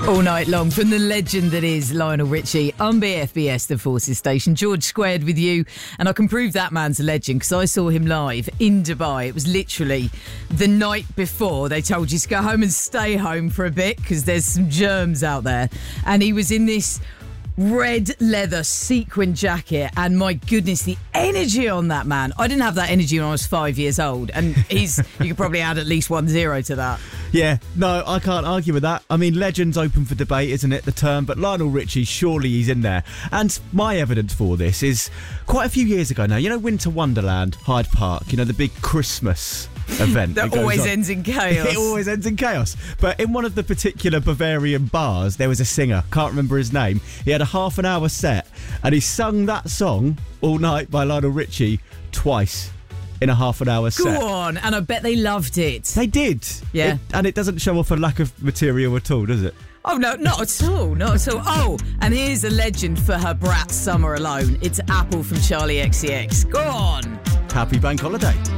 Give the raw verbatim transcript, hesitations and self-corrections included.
All night long from the legend that is Lionel Richie on B F B S, the Forces Station. George Squared with you, and I can prove that man's a legend because I saw him live in Dubai. It was literally the night before they told you to go home and stay home for a bit because there's some germs out there, and he was in this red leather sequin jacket, and my goodness, the energy on that man. I didn't have that energy when I was five years old, and he's you could probably add at least one zero to that. Yeah, no, I can't argue with that. I mean, legend's open for debate, isn't it, the term? But Lionel Richie, surely he's in there. And my evidence for this is quite a few years ago now. You know Winter Wonderland, Hyde Park, you know, the big Christmas event that that always on. ends in chaos. It always ends in chaos. But in one of the particular Bavarian bars, there was a singer, can't remember his name. He had a half an hour set, and he sung that song, All Night by Lionel Richie, twice in a half an hour set. Go on, and I bet they loved it. They did. Yeah. It, and it doesn't show off a lack of material at all, does it? Oh, no, not at all, not at all. Oh, and here's a legend for her brat Summer Alone. It's Apple from Charlie X C X. Go on. Happy bank holiday.